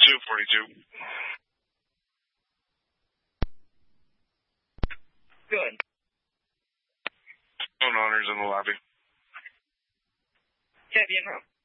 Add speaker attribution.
Speaker 1: 42.
Speaker 2: Good.
Speaker 1: Phone owner's in the lobby.
Speaker 2: Okay, be in room.